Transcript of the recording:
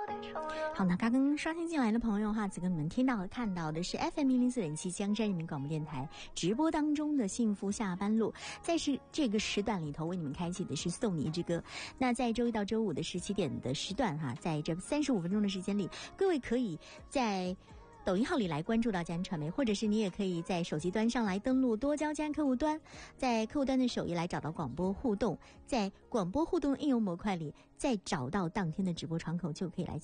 好，那刚刚刷新进来的朋友哈，此刻你们听到和看到的是 FM104.7江山人民广播电台直播当中的幸福下班路，在这个时段里头为你们开启的是送你之歌。那在周一到周五的17点的时段哈，在这35分钟的时间里，各位可以在抖音号里来关注到嘉安传媒，或者是你也可以在手机端上来登录多交嘉安客户端，在客户端的首页来找到广播互动，在广播互动应用模块里再找到当天的直播窗口，就可以来